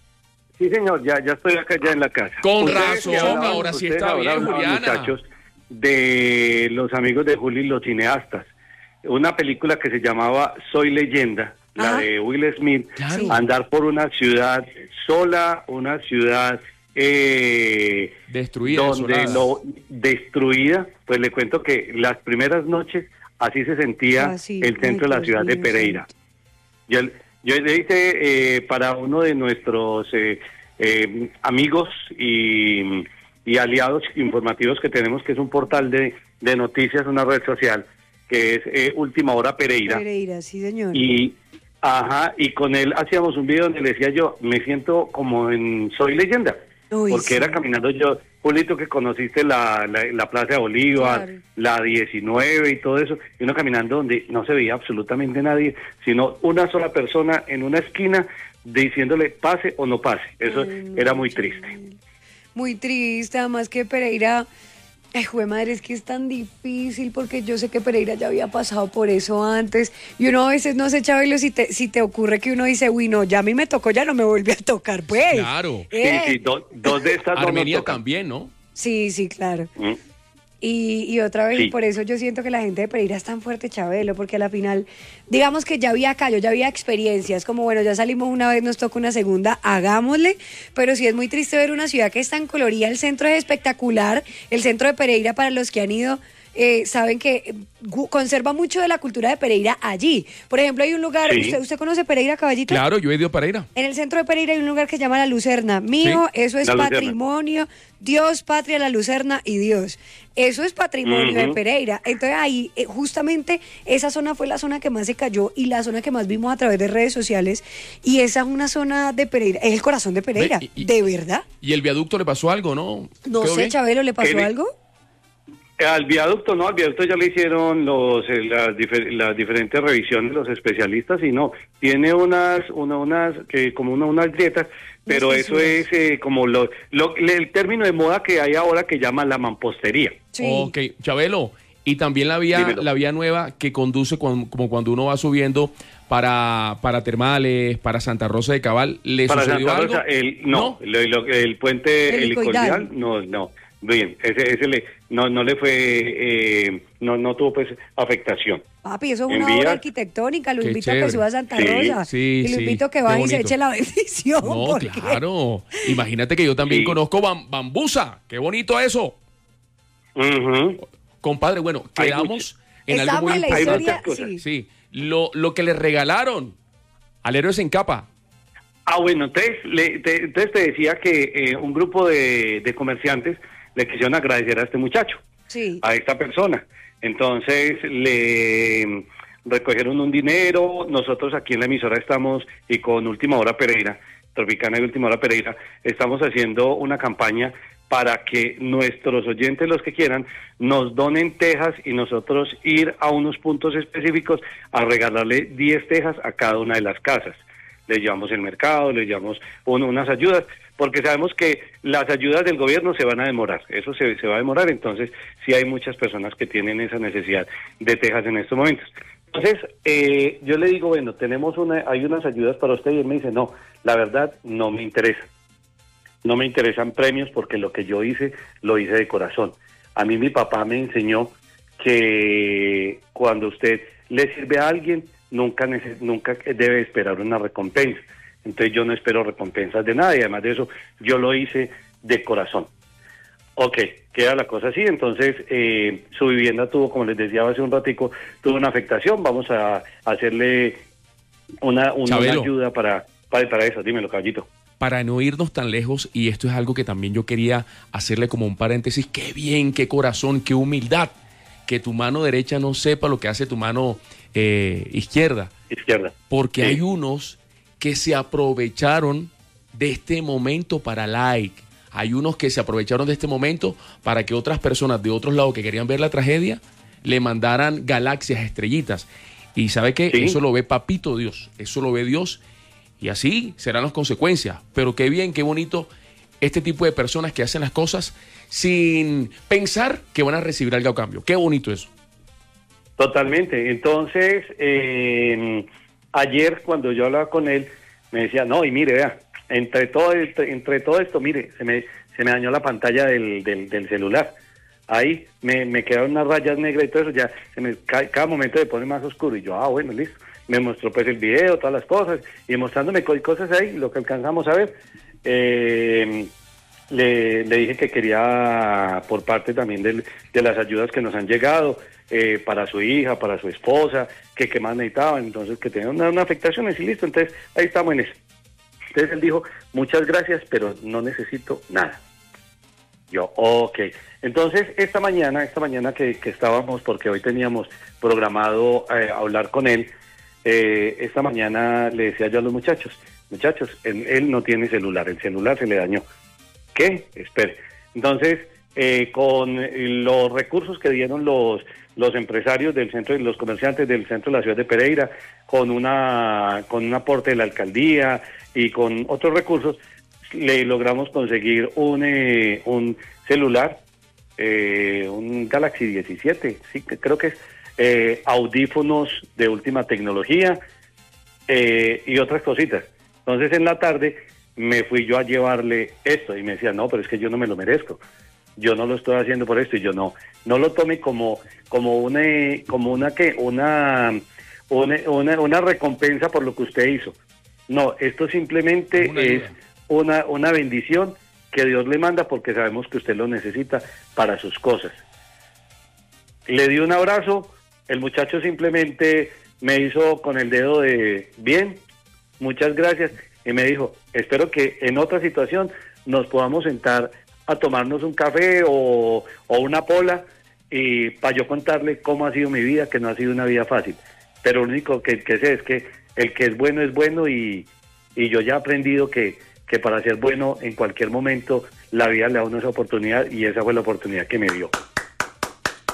Sí, señor, ya, ya estoy acá ya en la casa. Con Ustedes razón, hablaban- ahora sí ustedes está bien, hablaban, Juliana. muchachos, de los amigos de Juli, los cineastas. Una película que se llamaba Soy Leyenda, la Ajá. de Will Smith, Claro. andar por una ciudad sola, una ciudad eh, Destruida, donde desolada. lo destruida. Pues le cuento que las primeras noches así se sentía Así, el centro ay, de la Dios ciudad de mío, Pereira. santo. Yo, yo le hice eh, para uno de nuestros eh, eh, amigos y, y aliados informativos que tenemos, que es un portal de, de noticias, una red social, que es eh, Última Hora Pereira. Pereira, sí, señor. Y, ajá, y con él hacíamos un video donde le decía yo, me siento como en Soy Leyenda. Uy, porque sí. era caminando yo, Julito, que conociste la, la, la Plaza de Bolívar, Claro. la diecinueve y todo eso, y uno caminando donde no se veía absolutamente nadie, sino una sola persona en una esquina diciéndole pase o no pase. Eso Ay, no, era muy Chabelo. triste. Muy triste, además que Pereira, ay, jue madre, es que es tan difícil porque yo sé que Pereira ya había pasado por eso antes y uno a veces no sé, Chabelo, si te, si te ocurre que uno dice, uy, no, ya a mí me tocó, ya no me volví a tocar, pues. Claro. Eh, Sí, sí, do- dos de estas no nos Armenia tocan. también, ¿no? sí, sí, claro. ¿Mm? Y, y otra vez, Sí. y por eso yo siento que la gente de Pereira es tan fuerte, Chabelo, porque a la final, digamos que ya había callo, ya había experiencias, como bueno, ya salimos una vez, nos toca una segunda, hagámosle, pero sí es muy triste ver una ciudad que es tan colorida, el centro es espectacular, el centro de Pereira, para los que han ido, eh, saben que eh, gu- conserva mucho de la cultura de Pereira allí. Por ejemplo, hay un lugar, Sí. ¿usted, usted conoce Pereira, Caballito? Claro, yo he ido a Pereira. En el centro de Pereira hay un lugar que se llama La Lucerna. Mijo, Sí, eso es La Lucerna. patrimonio. Dios, patria, La Lucerna y Dios. Eso es patrimonio de Ujú. Pereira. Entonces ahí, eh, justamente, esa zona fue la zona que más se cayó y la zona que más vimos a través de redes sociales. Y esa es una zona de Pereira, es el corazón de Pereira. Ve, y- y- ¿De verdad? Y el viaducto le pasó algo, ¿no? No ¿Quedó sé, bien? Chabelo, ¿le pasó ¿Qué le- algo? Al viaducto, no, al viaducto ya le hicieron los eh, las, difer- las diferentes revisiones los especialistas y no, tiene unas, una, unas, que como una, unas grietas, pero Sí, eso sí. es eh, como lo, lo, el término de moda que hay ahora que llama la mampostería. Sí. Ok, Chabelo, y también la vía, Dímelo. la vía nueva que conduce cuan- como cuando uno va subiendo para, para Termales, para Santa Rosa de Cabal, ¿le Para sucedió Santa algo? Rosa, el, no, lo- lo- el puente El helicoidal, helicoidal. no, no, bien, ese, ese le, no, no le fue, eh, no, no tuvo pues afectación. Papi, eso es En una obra vías. arquitectónica. Lo Qué invito a chévere. que suba a Santa Sí, Rosa. sí, y lo sí, invito a que qué vaya y se bonito. eche la bendición. No, porque- claro. Imagínate que yo también Sí. conozco Bam- Bambusa. Qué bonito eso. Ujú. Compadre, bueno, Hay quedamos en Estamos algo muy en la Hay importante. historia. muchas cosas. Sí. Sí, lo, lo que le regalaron al héroe en capa. Ah, bueno, entonces, le, te, entonces te decía que eh, un grupo de, de comerciantes le quisieron agradecer a este muchacho, Sí. a esta persona. Entonces le recogieron un dinero, nosotros aquí en la emisora estamos, y con Última Hora Pereira, Tropicana y Última Hora Pereira, estamos haciendo una campaña para que nuestros oyentes, los que quieran, nos donen tejas y nosotros ir a unos puntos específicos a regalarle diez tejas a cada una de las casas. Les llevamos el mercado, les llevamos un- unas ayudas, porque sabemos que las ayudas del gobierno se van a demorar, eso se, se va a demorar, entonces sí hay muchas personas que tienen esa necesidad de tejas en estos momentos. Entonces, eh, yo le digo, bueno, tenemos una, hay unas ayudas para usted, y él me dice, no, la verdad no me interesa. No me interesan premios porque lo que yo hice, lo hice de corazón. A mí mi papá me enseñó que cuando usted le sirve a alguien, nunca, nece- nunca debe esperar una recompensa. Entonces yo no espero recompensas de nada y además de eso, yo lo hice de corazón. Ok, queda la cosa así, entonces eh, su vivienda tuvo, como les decía hace un ratico, tuvo una afectación, vamos a hacerle una, una, una Chabelo. ayuda para, para, para eso. Dímelo, caballito. Para no irnos tan lejos, y esto es algo que también yo quería hacerle como un paréntesis, qué bien, qué corazón, qué humildad, que tu mano derecha no sepa lo que hace tu mano eh, izquierda, Izquierda. porque Sí. hay unos que se aprovecharon de este momento para like, hay unos que se aprovecharon de este momento para que otras personas de otros lados que querían ver la tragedia le mandaran galaxias, estrellitas, y sabe que Sí. eso lo ve papito Dios, eso lo ve Dios. Y así serán las consecuencias. Pero qué bien, qué bonito este tipo de personas que hacen las cosas sin pensar que van a recibir algo a cambio. Qué bonito eso. Totalmente. Entonces, eh, ayer cuando yo hablaba con él, me decía, no, y mire, vea, entre todo, entre, entre todo esto, mire, se me, se me dañó la pantalla del, del, del celular. Ahí me, me quedaron unas rayas negras y todo eso, ya se me, ca- cada momento me pone más oscuro. Y yo, ah, bueno, listo. Me mostró pues el video, todas las cosas, y mostrándome co- cosas ahí, lo que alcanzamos a ver. Eh, le, le dije que quería, por parte también del, de las ayudas que nos han llegado, eh, para su hija, para su esposa, que qué más necesitaban, entonces que tenían una, una afectación, y listo, entonces ahí estamos en eso. Entonces él dijo, muchas gracias, pero no necesito nada. Yo, ok. Entonces, esta mañana, esta mañana que, que estábamos, porque hoy teníamos programado eh, hablar con él, eh, esta mañana le decía yo a los muchachos, muchachos, él, él no tiene celular, el celular se le dañó. ¿Qué? Espere. Entonces, eh, con los recursos que dieron los los empresarios del centro, los comerciantes del centro de la ciudad de Pereira, con una con un aporte de la alcaldía y con otros recursos, le logramos conseguir un eh, un celular, eh, un Galaxy diecisiete, sí, que creo que es, eh, audífonos de última tecnología eh, y otras cositas. Entonces en la tarde me fui yo a llevarle esto y me decía, no, pero es que yo no me lo merezco, yo no lo estoy haciendo por esto, y yo no, no lo tome como como una como una que una una, una, una recompensa por lo que usted hizo. No, esto simplemente Una es ayuda. una, una bendición que Dios le manda porque sabemos que usted lo necesita para sus cosas. Le di un abrazo, el muchacho simplemente me hizo con el dedo de bien, muchas gracias, y me dijo, espero que en otra situación nos podamos sentar a tomarnos un café o, o una pola, y para yo contarle cómo ha sido mi vida, que no ha sido una vida fácil. Pero lo único que, que sé es que el que es bueno es bueno, y, y yo ya he aprendido que, que para ser bueno en cualquier momento la vida le da una esa oportunidad, y esa fue la oportunidad que me dio.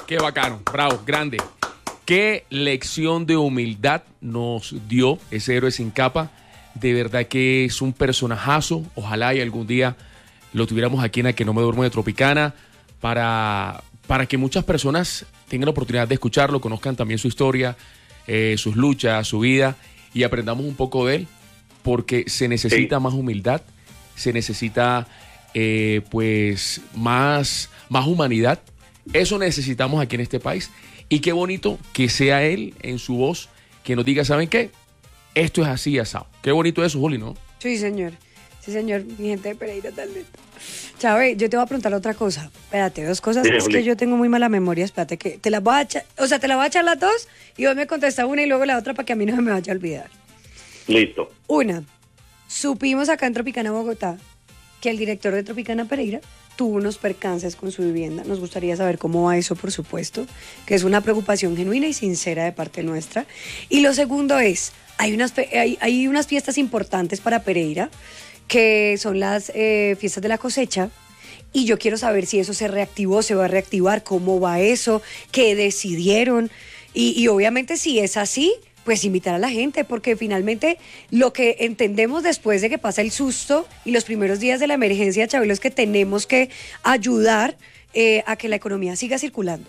Qué bacano, bravo, grande. Qué lección de humildad nos dio ese héroe sin capa. De verdad que es un personajazo. Ojalá y algún día lo tuviéramos aquí en A Que No Me Duermo de Tropicana para, para que muchas personas tengan la oportunidad de escucharlo, conozcan también su historia, eh, sus luchas, su vida y aprendamos un poco de él, porque se necesita sí. más humildad, se necesita eh, pues más, más humanidad. Eso necesitamos aquí en este país. Y qué bonito que sea él en su voz que nos diga, ¿saben qué? Esto es así, asado. Qué bonito eso, Juli, ¿no? Sí, señor. Sí, señor. Mi gente de Pereira tal vez. Chávez, yo te voy a preguntar otra cosa. Espérate, dos cosas. Sí, es Juli. Que yo tengo muy mala memoria. Espérate, que te las voy a echar. O sea, te las voy a echar las dos y vos me contestas una y luego la otra para que a mí no se me vaya a olvidar. Listo. Una. Supimos acá en Tropicana, Bogotá, que el director de Tropicana Pereira tuvo unos percances con su vivienda. Nos gustaría saber cómo va eso, por supuesto, que es una preocupación genuina y sincera de parte nuestra. Y lo segundo es, hay unas, hay, hay unas fiestas importantes para Pereira, que son las eh, fiestas de la cosecha, y yo quiero saber si eso se reactivó, se va a reactivar, cómo va eso, qué decidieron, y, y obviamente si es así, pues invitar a la gente, porque finalmente lo que entendemos después de que pasa el susto y los primeros días de la emergencia, Chabelo, es que tenemos que ayudar eh, a que la economía siga circulando.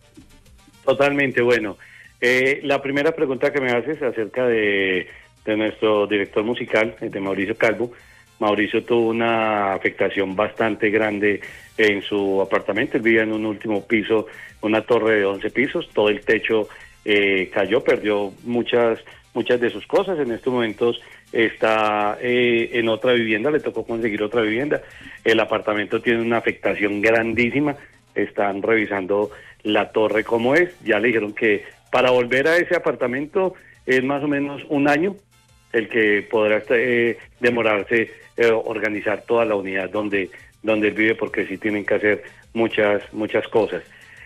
Totalmente, bueno. Eh, la primera pregunta que me haces acerca de, de nuestro director musical, de Mauricio Calvo. Mauricio tuvo una afectación bastante grande en su apartamento. Él vivía en un último piso, una torre de once pisos, todo el techo Eh, cayó, perdió muchas muchas de sus cosas. En estos momentos está eh, en otra vivienda, le tocó conseguir otra vivienda. El apartamento tiene una afectación grandísima, están revisando la torre como es. Ya le dijeron que para volver a ese apartamento es más o menos un año el que podrá eh, demorarse eh, organizar toda la unidad donde, donde él vive, porque sí tienen que hacer muchas, muchas cosas.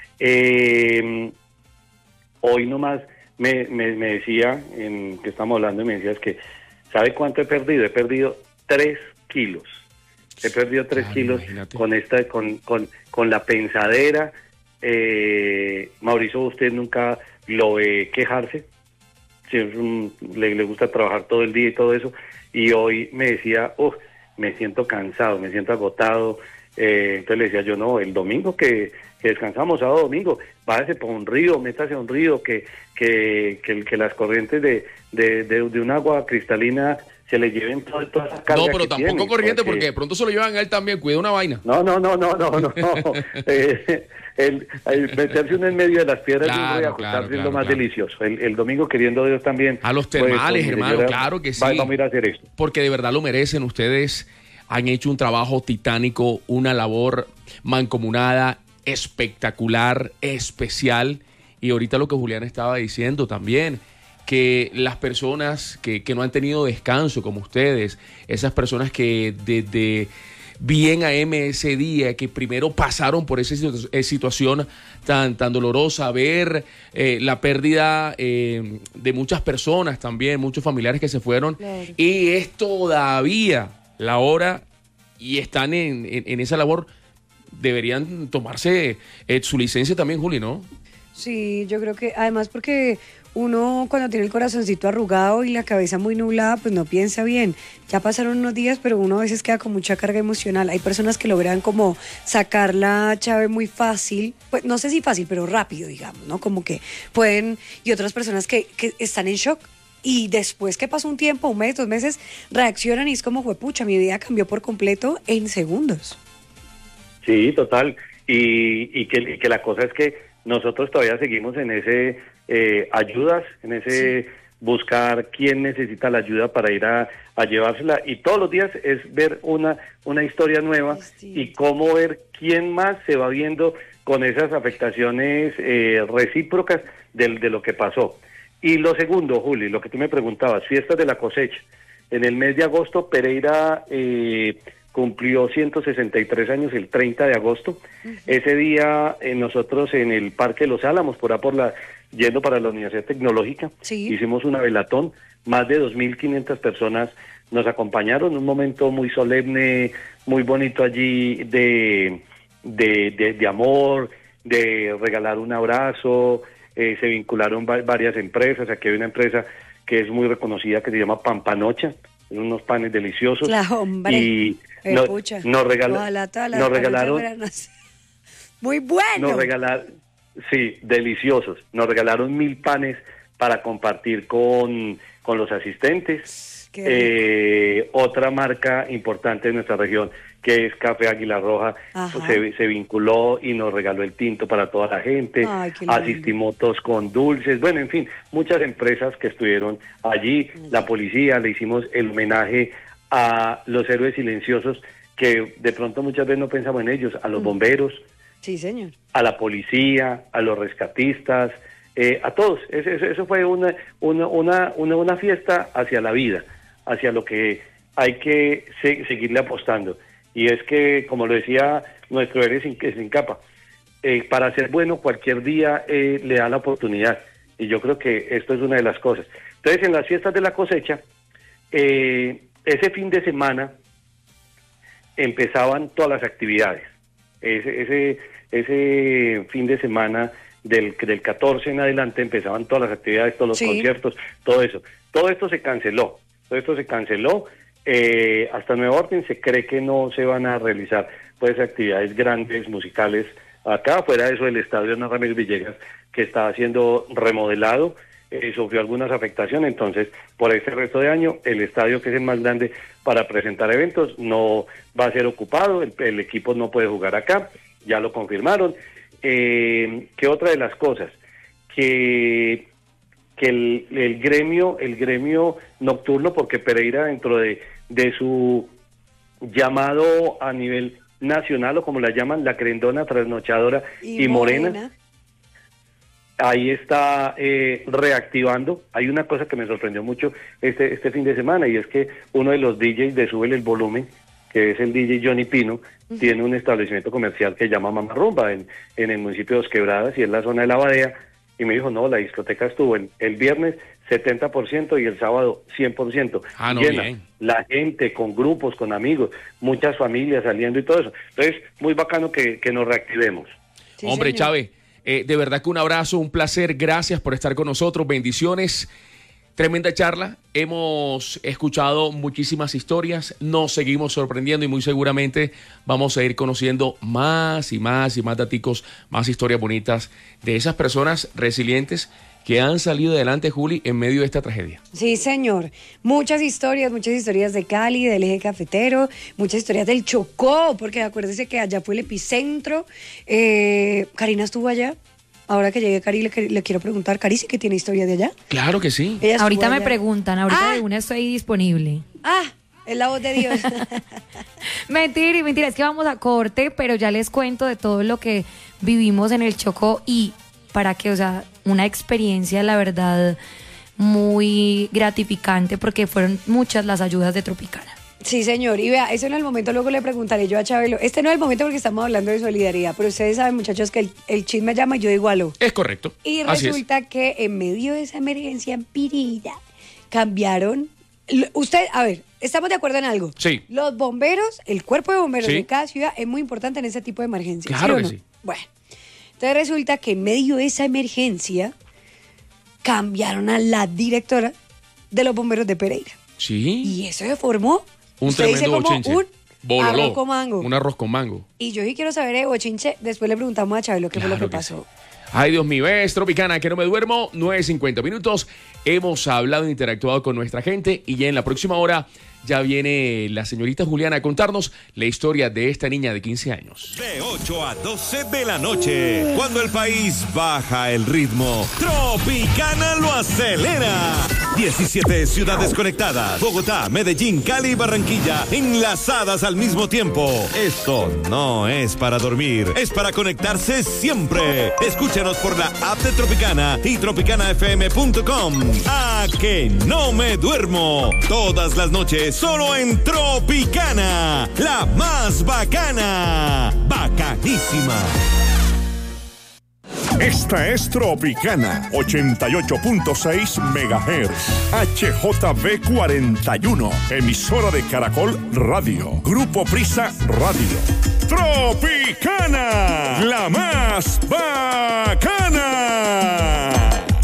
Eh, Hoy nomás me, me, me decía, en que estamos hablando, y me decías que, ¿sabe cuánto he perdido? He perdido tres kilos. He perdido tres ah, kilos imagínate. con esta, con, con, con la pensadera. Eh, Mauricio, ¿usted nunca lo ve quejarse? Sí, un, le, le gusta trabajar todo el día y todo eso. Y hoy me decía, oh, me siento cansado, me siento agotado. Eh, entonces le decía yo, no, el domingo que, que descansamos, sábado, domingo, váyase por un río, métase a un río, que que, que, que las corrientes de, de, de, de un agua cristalina se le lleven toda, toda esa carga. No, pero que tampoco tiene, corriente, porque... porque de pronto se lo llevan a él también, cuida una vaina. No, no, no, no, no, no. eh, el, el meterse uno en medio de las piedras claro, y ajustarse claro, claro, es lo más claro. delicioso. El, el domingo, queriendo Dios también. A los termales, pues, hermano, claro que sí. Vamos a ir a hacer esto. Porque de verdad lo merecen. Ustedes han hecho un trabajo titánico, una labor mancomunada, espectacular, especial. Y ahorita lo que Julián estaba diciendo también, que las personas que, que no han tenido descanso como ustedes, esas personas que desde bien a M ese día, que primero pasaron por esa situación tan, tan dolorosa, ver eh, la pérdida eh, de muchas personas también, muchos familiares que se fueron, claro. Y es todavía la hora y están en, en, en esa labor, deberían tomarse eh, su licencia también, Juli, ¿no? Sí, yo creo que además porque uno cuando tiene el corazoncito arrugado y la cabeza muy nublada, pues no piensa bien. Ya pasaron unos días, pero uno a veces queda con mucha carga emocional. Hay personas que logran como sacar la chave muy fácil, pues no sé si fácil, pero rápido, digamos, ¿no? Como que pueden, y otras personas que, que están en shock. Y después que pasa un tiempo, un mes, dos meses, reaccionan y es como, juepucha, mi vida cambió por completo en segundos. Sí, total. Y, y, que, y que la cosa es que nosotros todavía seguimos en ese eh, ayudas, en ese sí. buscar quién necesita la ayuda para ir a, a llevársela. Y todos los días es ver una, una historia nueva sí. y cómo ver quién más se va viendo con esas afectaciones eh, recíprocas de, de lo que pasó. Y lo segundo, Juli, lo que tú me preguntabas, fiestas de la cosecha. En el mes de agosto, Pereira eh, cumplió ciento sesenta y tres años el treinta de agosto. Uh-huh. Ese día eh, nosotros en el Parque Los Álamos, por ahí por la, yendo para la Universidad Tecnológica, sí. hicimos una velatón. Más de dos mil quinientas personas nos acompañaron, un momento muy solemne, muy bonito allí de, de, de, de amor, de regalar un abrazo, eh, se vincularon va- varias empresas. Aquí hay una empresa que es muy reconocida que se llama Pampanocha, son unos panes deliciosos. La hombre. Y Eh, no- pucha. nos, regala- Ojalá todas las nos panochas regalaron, fueran así. Muy bueno. nos regalaron, sí, deliciosos. Nos regalaron mil panes para compartir con, con los asistentes. Qué Eh, otra marca importante de nuestra región, que es Café Águila Roja, Ajá. se, se vinculó y nos regaló el tinto para toda la gente. Ay, qué lindo. Asistimos todos con dulces, bueno, en fin, muchas empresas que estuvieron allí, la policía, le hicimos el homenaje a los héroes silenciosos que de pronto muchas veces no pensamos en ellos, a los bomberos, Sí, señor. a la policía, a los rescatistas, eh, a todos. Eso, eso, eso fue una, una, una, una, una fiesta hacia la vida, hacia lo que hay que se- seguirle apostando. Y es que, como lo decía nuestro héroe sin, sin capa, eh, para ser bueno cualquier día eh, le da la oportunidad. Y yo creo que esto es una de las cosas. Entonces, en las fiestas de la cosecha, eh, ese fin de semana empezaban todas las actividades. Ese, ese, ese fin de semana del, del catorce en adelante empezaban todas las actividades, todos los Sí. conciertos, todo eso. Todo esto se canceló, todo esto se canceló. Eh, hasta nueva orden se cree que no se van a realizar pues actividades grandes musicales acá. Fuera de eso, el estadio Hernán Ramírez Villegas, que está siendo remodelado, eh, sufrió algunas afectaciones. Entonces, por este resto de año, el estadio, que es el más grande para presentar eventos, no va a ser ocupado. El, el equipo no puede jugar acá, ya lo confirmaron. Eh, ¿qué otra de las cosas? Que que el, el gremio el gremio nocturno, porque Pereira, dentro de, de su llamado a nivel nacional, o como la llaman, la querendona, trasnochadora y, morena, ahí está eh, reactivando. Hay una cosa que me sorprendió mucho este este fin de semana, y es que uno de los D Js de Súbele el Volumen, que es el D J Johnny Pino, uh-huh, tiene un establecimiento comercial que se llama Mamá Rumba en, en el municipio de Dos Quebradas, y en la zona de La Badea. Y me dijo, no, la discoteca estuvo el, el viernes setenta por ciento y el sábado cien por ciento. Ah, no, llena. bien. La gente, con grupos, con amigos, muchas familias saliendo y todo eso. Entonces, muy bacano que, que nos reactivemos. Sí, Hombre, señor. Chávez, eh, de verdad que un abrazo, un placer. Gracias por estar con nosotros. Bendiciones. Tremenda charla. Hemos escuchado muchísimas historias. Nos seguimos sorprendiendo y muy seguramente vamos a ir conociendo más y más y más daticos, más historias bonitas de esas personas resilientes que han salido adelante, Juli, en medio de esta tragedia. Sí, señor. Muchas historias, muchas historias de Cali, del eje cafetero, muchas historias del Chocó, porque acuérdese que allá fue el epicentro. Eh, Karina estuvo allá. Ahora que llegue Cari, le, le quiero preguntar, Cari, ¿sí que tiene historia de allá? Claro que sí. Ella estuvo Ahorita me allá. preguntan, ahorita Ah. de una estoy disponible. Ah, es la voz de Dios. Mentira, y mentira, es que vamos a corte, pero ya les cuento de todo lo que vivimos en el Chocó y para que, o sea, una experiencia, la verdad, muy gratificante porque fueron muchas las ayudas de Tropicana. Sí, señor. Y vea, eso no es el momento, luego le preguntaré yo a Chabelo. Este no es el momento porque estamos hablando de solidaridad, pero ustedes saben, muchachos, que el, el chisme llama y yo digo aló. Es correcto. Y Así es. resulta que en medio de esa emergencia en Pirida, cambiaron. l- Usted, a ver, ¿estamos de acuerdo en algo? Sí. Los bomberos, el cuerpo de bomberos Sí. de cada ciudad es muy importante en ese tipo de emergencias. Claro o que no? sí. Bueno, entonces resulta que en medio de esa emergencia cambiaron a la directora de los bomberos de Pereira. Sí. Y eso se formó. Un usted dice tremendo como bochinche. un Bololó. arroz con mango. Un arroz con mango. Y yo sí quiero saber, eh, bochinche, después le preguntamos a Chabelo qué fue lo Claro que que pasó. Ay, Dios mío, es Tropicana, que no me duermo, nueve cincuenta minutos. Hemos hablado e interactuado con nuestra gente y ya en la próxima hora ya viene la señorita Juliana a contarnos la historia de esta niña de quince años. De ocho a doce de la noche, cuando el país baja el ritmo, Tropicana lo acelera. diecisiete ciudades conectadas, Bogotá, Medellín, Cali y Barranquilla, enlazadas al mismo tiempo. Esto no es para dormir, es para conectarse siempre. Escúchanos por la app de Tropicana y tropicana f m punto com. A que no me duermo, todas las noches solo en Tropicana, la más bacana, bacanísima. Esta es Tropicana, ochenta y ocho punto seis megahertz, H J V cuarenta y uno, emisora de Caracol Radio, Grupo Prisa Radio. Tropicana, la más bacana.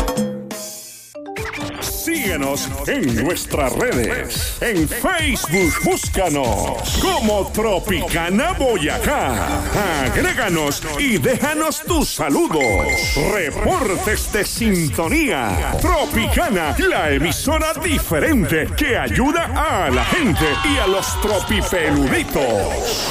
Síguenos en nuestras redes. En Facebook, búscanos como Tropicana Boyacá. Agréganos y déjanos tus saludos. Reportes de sintonía. Tropicana, la emisora diferente que ayuda a la gente y a los tropipeluditos.